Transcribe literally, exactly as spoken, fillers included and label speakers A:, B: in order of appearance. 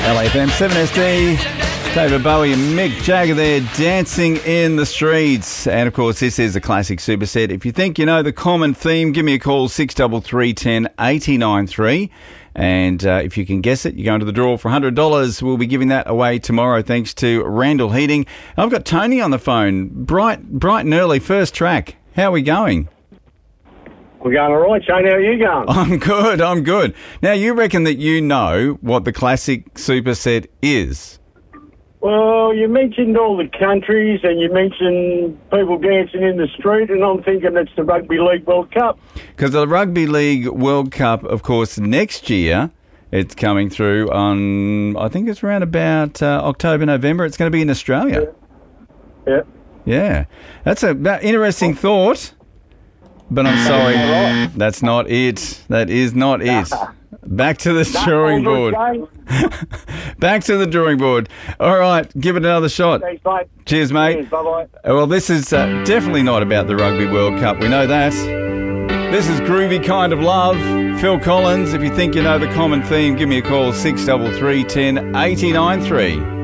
A: L A F M seven S D. David Bowie and Mick Jagger there dancing in the streets. And, of course, this is a classic superset. If you think you know the common theme, give me a call, six three three, one zero, eight nine three. And uh, if you can guess it, you go into the draw for one hundred dollars. We'll be giving that away tomorrow thanks to Randall Heating. I've got Tony on the phone. Bright, bright and early, first track. How are we going?
B: We're going all right, Shane. How are you going?
A: I'm good, I'm good. Now, you reckon that you know what the classic superset is?
B: Well, you mentioned all the countries and you mentioned people dancing in the street, and I'm thinking it's the Rugby League World Cup.
A: Because the Rugby League World Cup, of course, next year, it's coming through on, I think it's around about uh, October, November. It's going to be in Australia.
B: Yeah. Yeah.
A: Yeah. That's a that interesting thought, but I'm sorry, that's not it. That is not it. Back to the drawing board. Back to the drawing board. All right, give it another shot.
B: Thanks, mate.
A: Cheers, mate.
B: Cheers, bye-bye.
A: Well, this is uh, definitely not about the Rugby World Cup. We know that. This is Groovy Kind of Love. Phil Collins. If you think you know the common theme, give me a call, six three three, one zero, eight nine three.